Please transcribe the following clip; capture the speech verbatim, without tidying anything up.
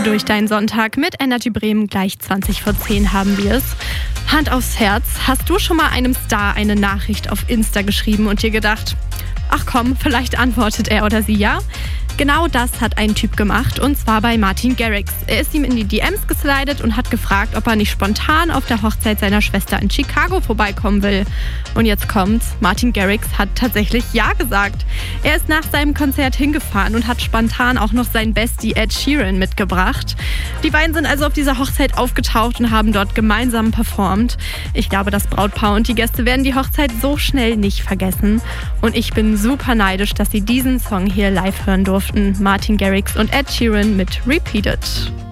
durch deinen Sonntag mit Energy Bremen. Gleich zwanzig vor zehn haben wir es. Hand aufs Herz, hast du schon mal einem Star eine Nachricht auf Insta geschrieben und dir gedacht, ach komm, vielleicht antwortet er oder sie ja? Genau das hat ein Typ gemacht, und zwar bei Martin Garrix. Er ist ihm in die D Ms geslidet und hat gefragt, ob er nicht spontan auf der Hochzeit seiner Schwester in Chicago vorbeikommen will. Und jetzt kommt's, Martin Garrix hat tatsächlich ja gesagt. Er ist nach seinem Konzert hingefahren und hat spontan auch noch sein Bestie Ed Sheeran mitgebracht. Die beiden sind also auf dieser Hochzeit aufgetaucht und haben dort gemeinsam performt. Ich glaube, das Brautpaar und die Gäste werden die Hochzeit so schnell nicht vergessen. Und ich bin super neidisch, dass sie diesen Song hier live hören durften. Martin Garrix und Ed Sheeran mit Repeated.